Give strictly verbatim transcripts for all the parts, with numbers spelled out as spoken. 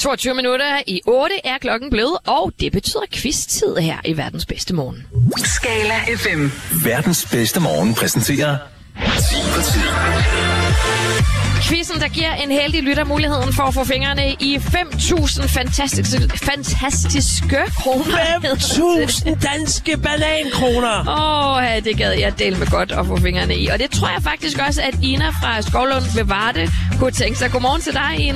toogtyve minutter i otte er klokken blevet, og det betyder quiz-tid her i Verdens Bedste Morgen. Skala F M. Verdens Bedste Morgen præsenterer ti på ti. Quizzen, der giver en heldig lytter muligheden for at få fingrene i fem tusind fantastiske, fantastiske kroner. fem tusind danske banankroner! Åh, oh, det gad jeg dele med godt at få fingrene i. Og det tror jeg faktisk også, at Ina fra Skovlund ved Varde kunne tænke sig. Godmorgen til dig, Ina.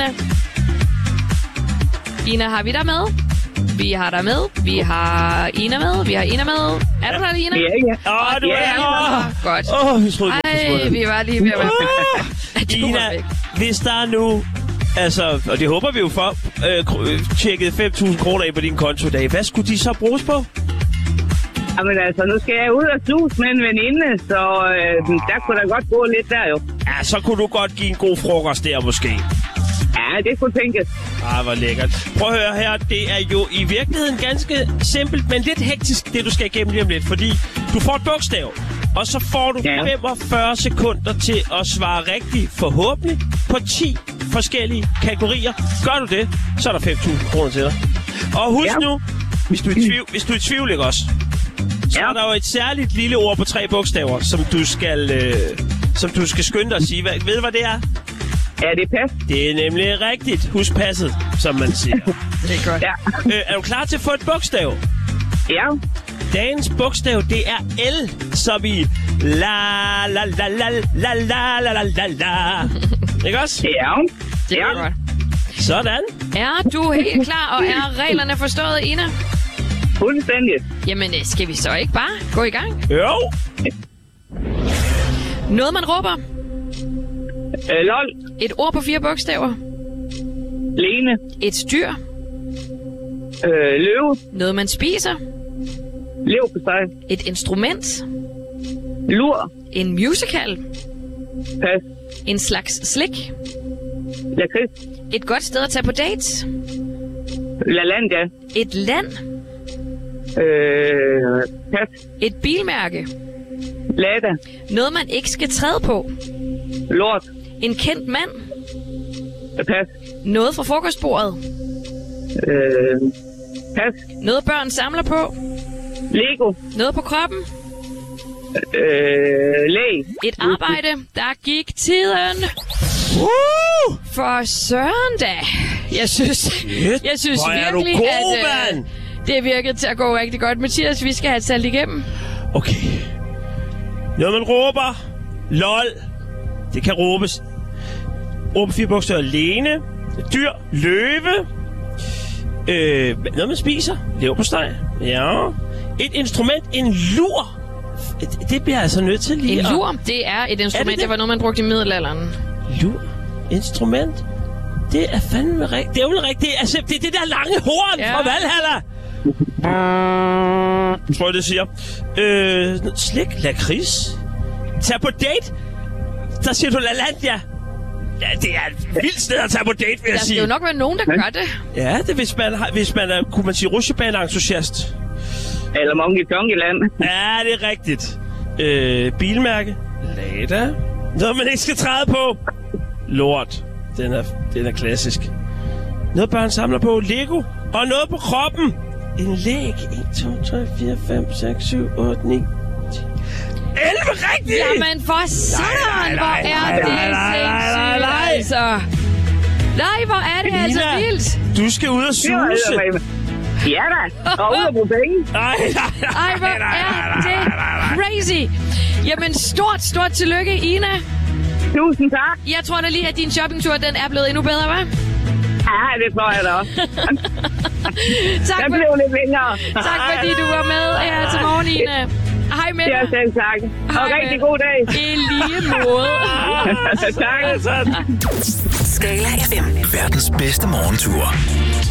Ina, har vi dig med? Vi har dig med. Vi har Ina med. Vi har Ina med. Er du der, Ina? Ja, ja. Åh, oh, du er Ja. oh. Godt. Åh, oh, vi troede, du Ej, skulle vi var lige ved at være uh, Ina, hvis der er nu, altså, og det håber vi jo for, øh, tjekket fem tusind kroner af på din konto i dag, hvad skulle de så bruges på? Jamen altså, nu skal jeg ud og snuse med en veninde, så øh, der kunne der godt gå lidt der jo. Ja, så kunne du godt give en god frokost der måske. Ja, det kunne tænkes. Ah, hvor lækkert. Prøv at høre her, det er jo i virkeligheden ganske simpelt, men lidt hektisk, det du skal igennem lige om lidt, fordi du får et bogstav, og så får du Ja. femogfyrre sekunder til at svare rigtigt, forhåbentlig, på ti forskellige kategorier. Gør du det, så er der fem tusind kroner til dig. Og husk Ja. nu, hvis du er i tvivl, hvis du er i tvivl, ikke også? Så Ja. er der jo et særligt lille ord på tre bogstaver, som du skal, øh, som du skal skynde dig at sige. Hvad, ved du, hvad det er? Ja, det er pas. Det er nemlig rigtigt. Husk passet, som man siger. Det er godt. Ja. øh, er du klar til at få et bogstav? Ja. Dagens bogstav, det er L, som i la la la la la la la la la la. Ikke også? Ja. Det er Ja. godt. Sådan. Er du helt klar, og er reglerne forstået, Ina? Fuldstændig. Jamen, øh, skal vi så ikke bare gå i gang? Jo. Noget, man råber. Øh, lol. Et ord på fire bogstaver. Lene. Et dyr. Øh, løve. Noget, man spiser. Lev på sig. Et instrument. Lur. En musical. Pas. En slags slik. Lakrids. Et godt sted at tage på dates. LaLandia. Et land. Øh, pas. Et bilmærke. Lada. Noget, man ikke skal træde på. Lort. En kendt mand. Pas. Noget fra frokostbordet. Øh, pas. Noget, børn samler på. Lego. Noget på kroppen. Øh, læg. Et arbejde. Der gik tiden. Uh! For søren da. Jeg synes, jeg synes Hvor er du virkelig, god, at øh, mand! det virkede til at gå rigtig godt. Mathias, vi skal have talt igennem. Okay. Noget, man råber. Lol. Det kan råbes. Råbe fire bogstaver. Lene. Dyr. Løve. Øh, noget, man spiser. Leverpostej. Ja. Et instrument. En lur. Det, det bliver jeg altså nødt til lige En at- lur, det er et instrument. det det, det? var noget, man brugte i middelalderen. Lur. Instrument. Det er fandme rigtigt. Det er jo rigtigt. Altså, det er det der lange horn Ja. fra Valhalla. Tror jeg, det siger. Øh, slik. Lakrids. Tag på date. Der siger du LaLandia. Ja, det er et vildt sted at tage på date, vil jeg Der skal sige. jo nok være nogen, der gør det. Ja, det er, hvis man, har, hvis man er, kunne man sige, rutsjebane-entusiast. Eller Monkey Tonky-land. Ja, det er rigtigt. Øh, bilmærke. Lada. Noget, man ikke skal træde på. Lort. Den er, den er klassisk. Noget, børn samler på. Lego. Og noget på kroppen. En læg. en, to, tre, fire, fem, seks, syv, otte, ni, ti. elleve rigtigt! Jamen for sådan, hvor nej, er nej, det nej, nej, nej, nej. sindssygt, altså. Nej, hvor er det altså Ina, vildt. du skal ud og Det var suse. altså, ja da. Og ud og bruge penge. Nej, nej, nej, Ej, hvor nej, nej, er nej, det nej, nej. crazy. Jamen, stort, stort tillykke, Ina. Tusind tak. Jeg tror da lige, at din shoppingtur, den er blevet endnu bedre, hva'? Ja, det tror jeg da også. Tak, Den for, blev lidt længere. tak fordi du var med her til morgen, Ina. Hej med Ja, dig. selv tak. Hej Og med rigtig dig. god dag. I lige måde. Tak. Sådan. Skala F M. Verdens bedste morgentur.